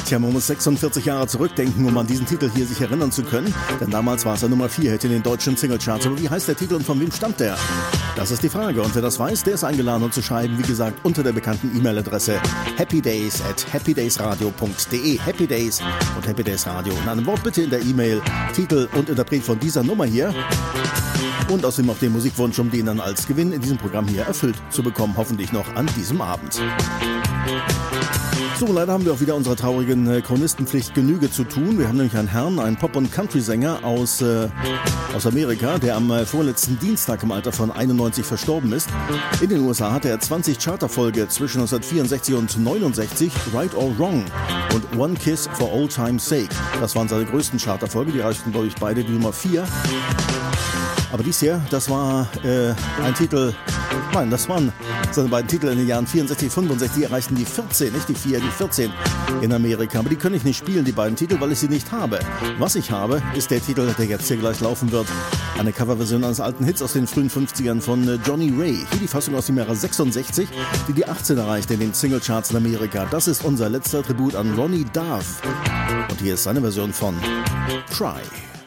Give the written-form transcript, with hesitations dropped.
Tja, man muss 46 Jahre zurückdenken, um an diesen Titel hier sich erinnern zu können. Denn damals war es der Nummer 4-Hit in den deutschen Singlecharts. Aber wie heißt der Titel und von wem stammt der? Das ist die Frage. Und wer das weiß, der ist eingeladen, uns zu schreiben. Wie gesagt, unter der bekannten E-Mail-Adresse happydays@happydaysradio.de. Happydays und Happy Days Radio. Und ein Wort bitte in der E-Mail, Titel und Interpret von dieser Nummer hier. Und außerdem auch den Musikwunsch, um den dann als Gewinn in diesem Programm hier erfüllt zu bekommen. Hoffentlich noch an diesem Abend. So, leider haben wir auch wieder unserer traurigen Chronistenpflicht Genüge zu tun. Wir haben nämlich einen Herrn, einen Pop- und Country-Sänger aus Amerika, der am vorletzten Dienstag im Alter von 91 verstorben ist. In den USA hatte er 20 Charterfolge zwischen 1964 und 69, Right or Wrong und One Kiss for Old Time's Sake. Das waren seine größten Charterfolge, die reichten, glaube ich, beide die Nummer 4. Aber dies hier, das war ein Titel, nein, das waren seine beiden Titel in den Jahren 64, 65, die erreichten die 14, nicht die 4, die 14 in Amerika. Aber die kann ich nicht spielen, die beiden Titel, weil ich sie nicht habe. Was ich habe, ist der Titel, der jetzt hier gleich laufen wird. Eine Coverversion eines alten Hits aus den frühen 50ern von Johnny Ray. Hier die Fassung aus dem Jahre 66, die 18 erreichte in den Singlecharts in Amerika. Das ist unser letzter Tribut an Ronnie Darth. Und hier ist seine Version von Try.